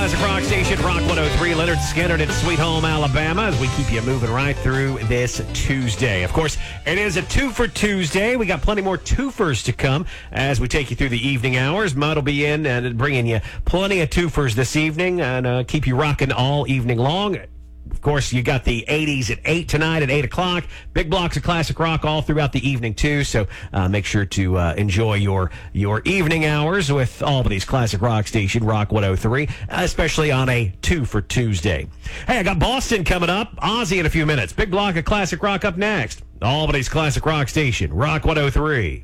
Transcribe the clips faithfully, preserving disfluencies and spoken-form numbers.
Classic Rock Station, Rock one oh three. Leonard Skinner at Sweet Home, Alabama, as we keep you moving right through this Tuesday. Of course, it is a two-for Tuesday. We got plenty more twofers to come as we take you through the evening hours. Mudd will be in and bringing you plenty of twofers this evening and uh, keep you rocking all evening long. Of course, you got the eighties at eight tonight at eight o'clock. Big blocks of classic rock all throughout the evening, too. So uh, make sure to uh, enjoy your your evening hours with Albany's classic rock station, Rock one oh three, especially on a two for Tuesday. Hey, I got Boston coming up. Ozzy in a few minutes. Big block of classic rock up next. Albany's classic rock station, Rock one oh three.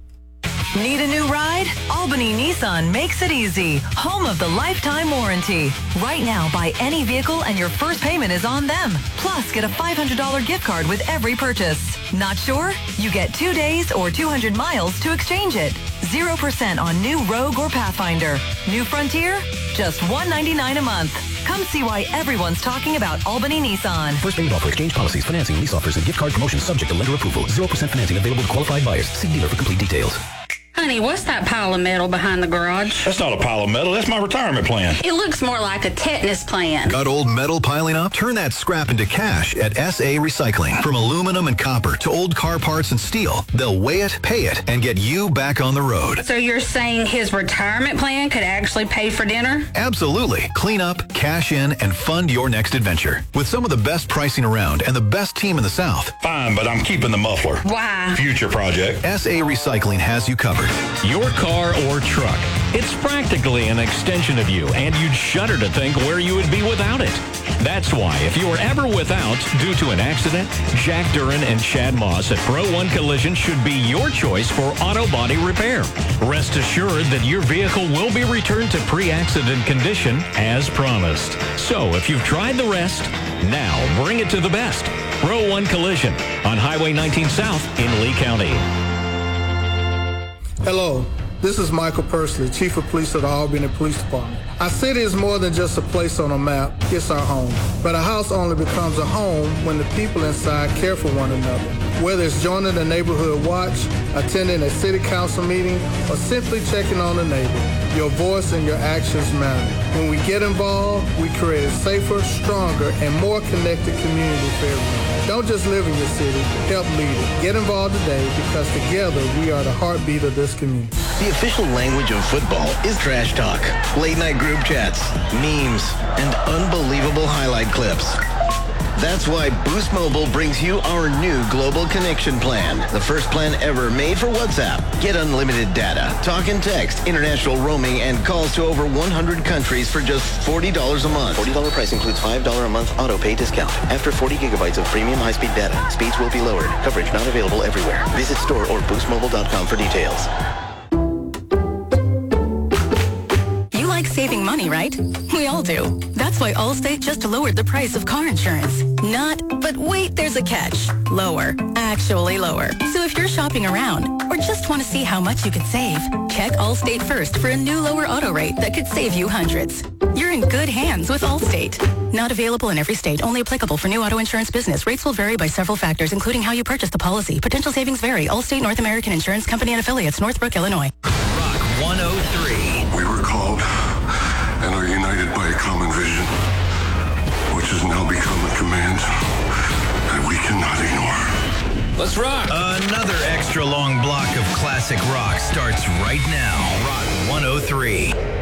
Need a new ride? Albany Nissan makes it easy. Home of the lifetime warranty. Right now, buy any vehicle and your first payment is on them. Plus, get a five hundred dollars gift card with every purchase. Not sure? You get two days or two hundred miles to exchange it. zero percent on new Rogue or Pathfinder. New Frontier? Just one hundred ninety-nine dollars a month. Come see why everyone's talking about Albany Nissan. First payment offer, exchange policies, financing, lease offers, and gift card promotions subject to lender approval. zero percent financing available to qualified buyers. See dealer for complete details. Honey, what's that pile of metal behind the garage? That's not a pile of metal. That's my retirement plan. It looks more like a tetanus plan. Got old metal piling up? Turn that scrap into cash at S A Recycling. From aluminum and copper to old car parts and steel, they'll weigh it, pay it, and get you back on the road. So you're saying his retirement plan could actually pay for dinner? Absolutely. Clean up, cash in, and fund your next adventure. With some of the best pricing around and the best team in the South. Fine, but I'm keeping the muffler. Why? Future project. S A Recycling has you covered. Your car or truck. It's practically an extension of you, and you'd shudder to think where you would be without it. That's why, if you are ever without due to an accident, Jack Duran and Chad Moss at Pro One Collision should be your choice for auto body repair. Rest assured that your vehicle will be returned to pre-accident condition as promised. So, if you've tried the rest, now bring it to the best. Pro One Collision on Highway nineteen South in Lee County. Hello, this is Michael Pursley, Chief of Police of the Albany Police Department. Our city is more than just a place on a map, it's our home. But a house only becomes a home when the people inside care for one another. Whether it's joining the neighborhood watch, attending a city council meeting, or simply checking on a neighbor, your voice and your actions matter. When we get involved, we create a safer, stronger, and more connected community for everyone. Don't just live in your city, help lead it. Get involved today because together we are the heartbeat of this community. The official language of football is trash talk, late night group chats, memes, and unbelievable highlight clips. That's why Boost Mobile brings you our new Global Connection Plan, the first plan ever made for WhatsApp. Get unlimited data, talk and text, international roaming, and calls to over one hundred countries for just forty dollars a month. forty dollars price includes five dollars a month auto pay discount. After forty gigabytes of premium high-speed data, speeds will be lowered. Coverage not available everywhere. Visit store or boost mobile dot com for details. Saving money, right? We all do. That's why Allstate just lowered the price of car insurance. Not, but wait, there's a catch. Lower. Actually lower. So if you're shopping around or just want to see how much you could save, check Allstate first for a new lower auto rate that could save you hundreds. You're in good hands with Allstate. Not available in every state. Only applicable for new auto insurance business. Rates will vary by several factors, including how you purchase the policy. Potential savings vary. Allstate North American Insurance Company and Affiliates, Northbrook, Illinois. Rock one oh three. We were called and are united by a common vision, which has now become a command that we cannot ignore. Let's rock! Another extra long block of classic rock starts right now. Rock one oh three.